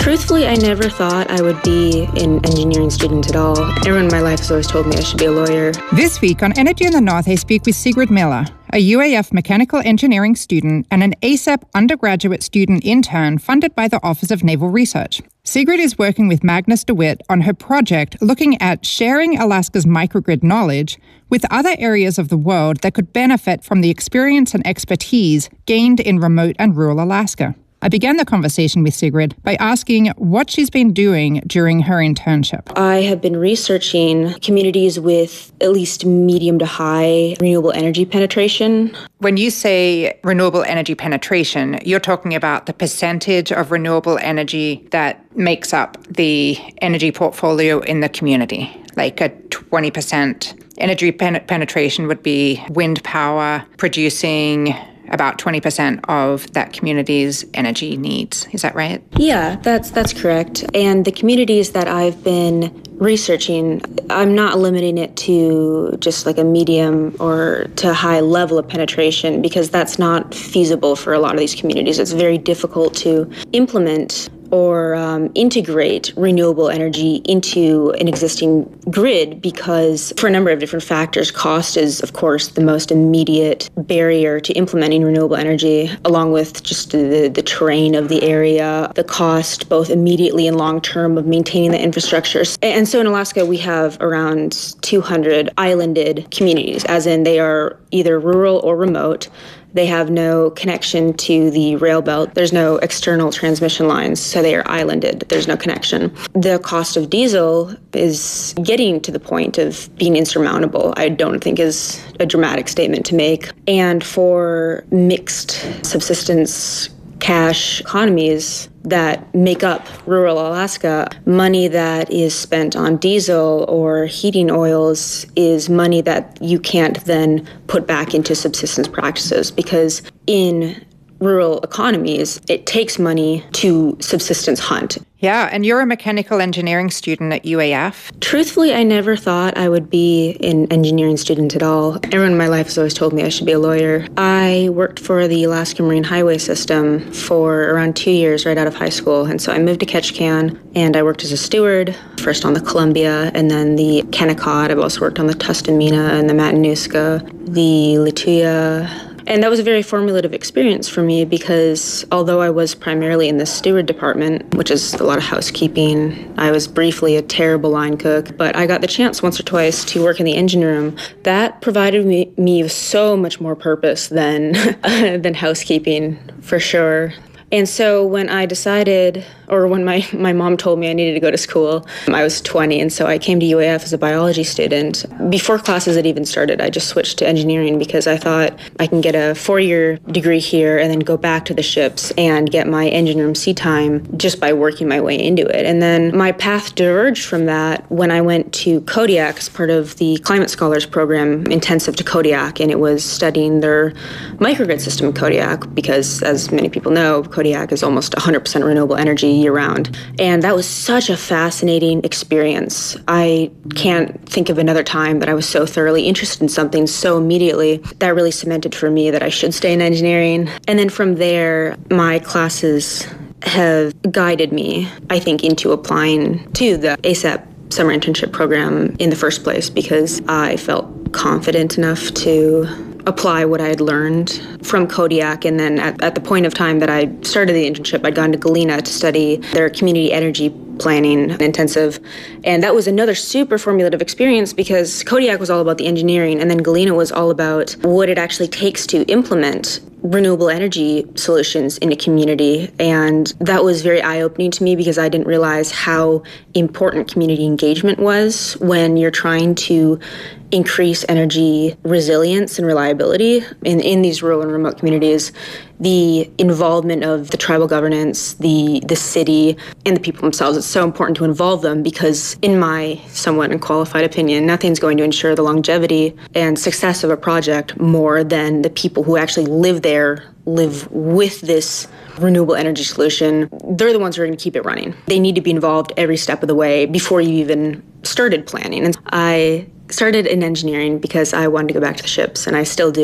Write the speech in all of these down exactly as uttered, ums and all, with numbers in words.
Truthfully, I never thought I would be an engineering student at all. Everyone in my life has always told me I should be a lawyer. This week on Energy in the North, I speak with Sigrid Miller, a U A F mechanical engineering student and an A S A P undergraduate student intern funded by the Office of Naval Research. Sigrid is working with Magnus DeWitt on her project looking at sharing Alaska's microgrid knowledge with other areas of the world that could benefit from the experience and expertise gained in remote and rural Alaska. I began the conversation with Sigrid by asking what she's been doing during her internship. I have been researching communities with at least medium to high renewable energy penetration. When you say renewable energy penetration, you're talking about the percentage of renewable energy that makes up the energy portfolio in the community. Like a twenty percent energy pen- penetration would be wind power producing about twenty percent of that community's energy needs. Is that right? Yeah, that's that's correct. And the communities that I've been researching, I'm not limiting it to just like a medium or to high level of penetration because that's not feasible for a lot of these communities. It's very difficult to implement or um, integrate renewable energy into an existing grid because for a number of different factors, cost is, of course, the most immediate barrier to implementing renewable energy, along with just the, the terrain of the area, the cost, both immediately and long-term, of maintaining the infrastructure. And so in Alaska, we have around two hundred islanded communities, as in they are either rural or remote. They have no connection to the rail belt. There's no external transmission lines, so they are islanded. There's no connection. The cost of diesel is getting to the point of being insurmountable. I don't think is a dramatic statement to make. And for mixed subsistence cash economies that make up rural Alaska, money that is spent on diesel or heating oils is money that you can't then put back into subsistence practices because in rural economies, it takes money to subsistence hunt. Yeah, and you're a mechanical engineering student at U A F. Truthfully, I never thought I would be an engineering student at all. Everyone in my life has always told me I should be a lawyer. I worked for the Alaska Marine Highway System for around two years right out of high school, and so I moved to Ketchikan, and I worked as a steward, first on the Columbia, and then the Kennecott. I've also worked on the Tustumena and the Matanuska, the Lituya. And that was a very formative experience for me because although I was primarily in the steward department, which is a lot of housekeeping, I was briefly a terrible line cook, but I got the chance once or twice to work in the engine room. That provided me, me with so much more purpose than, than housekeeping, for sure. And so when I decided, or when my, my mom told me I needed to go to school, I was twenty, and so I came to U A F as a biology student. Before classes had even started, I just switched to engineering because I thought I can get a four-year degree here and then go back to the ships and get my engine room sea time just by working my way into it. And then my path diverged from that when I went to Kodiak as part of the Climate Scholars Program intensive to Kodiak, and it was studying their microgrid system in Kodiak because, as many people know, Kodiak is almost one hundred percent renewable energy year-round. And that was such a fascinating experience. I can't think of another time that I was so thoroughly interested in something so immediately. That really cemented for me that I should stay in engineering. And then from there, my classes have guided me, I think, into applying to the A S A P summer internship program in the first place because I felt confident enough to apply what I had learned from Kodiak. And then at, at the point of time that I started the internship, I'd gone to Galena to study their community energy planning intensive. And that was another super formative experience because Kodiak was all about the engineering, and then Galena was all about what it actually takes to implement renewable energy solutions in a community. And that was very eye-opening to me because I didn't realize how important community engagement was when you're trying to increase energy resilience and reliability in, in these rural and remote communities. The involvement of the tribal governance, the the city, and the people themselves, it's so important to involve them because, in my somewhat unqualified opinion, nothing's going to ensure the longevity and success of a project more than the people who actually live there, live with this renewable energy solution. They're the ones who are going to keep it running. They need to be involved every step of the way before you even started planning. And I started in engineering because I wanted to go back to the ships, and I still do.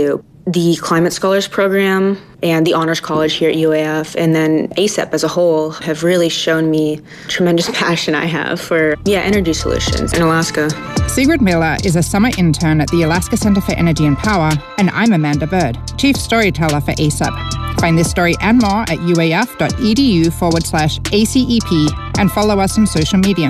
the Climate Scholars Program and the Honors College here at U A F, and then A S A P as a whole have really shown me tremendous passion I have for, yeah, energy solutions in Alaska. Sigrid Miller is a summer intern at the Alaska Center for Energy and Power, and I'm Amanda Bird, Chief Storyteller for A S A P. Find this story and more at uaf.edu forward slash ACEP and follow us on social media.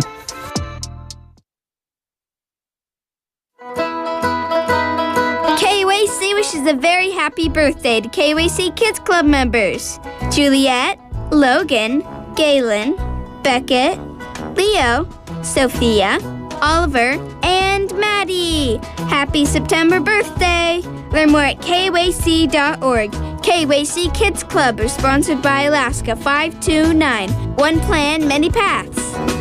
K U A C wishes a very happy birthday to K U A C Kids Club members. Juliet, Logan, Galen, Beckett, Leo, Sophia, Oliver, and Maddie. Happy September birthday! Learn more at K U A C dot org. K U A C Kids Club are sponsored by Alaska five two nine. One plan, many paths.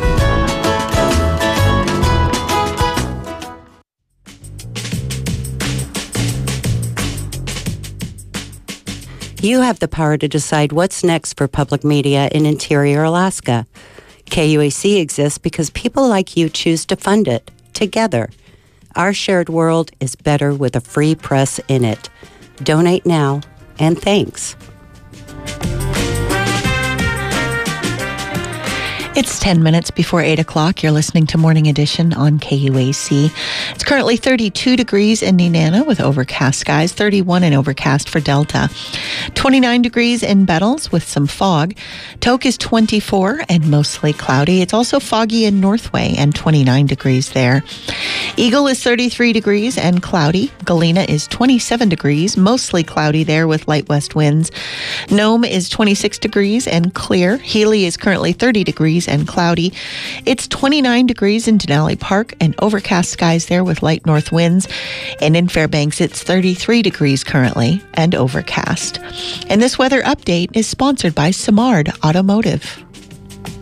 You have the power to decide what's next for public media in interior Alaska. K U A C exists because people like you choose to fund it, together. Our shared world is better with a free press in it. Donate now, and thanks. It's ten minutes before eight o'clock. You're listening to Morning Edition on K U A C. It's currently thirty-two degrees in Nenana with overcast skies, thirty-one and overcast for Delta. twenty-nine degrees in Bettles with some fog. Tok is twenty-four and mostly cloudy. It's also foggy in Northway and twenty-nine degrees there. Eagle is thirty-three degrees and cloudy. Galena is twenty-seven degrees, mostly cloudy there with light west winds. Nome is twenty-six degrees and clear. Healy is currently thirty degrees and cloudy. It's twenty-nine degrees in Denali Park and overcast skies there with light north winds. And in Fairbanks, it's thirty-three degrees currently and overcast. And this weather update is sponsored by Simard Automotive.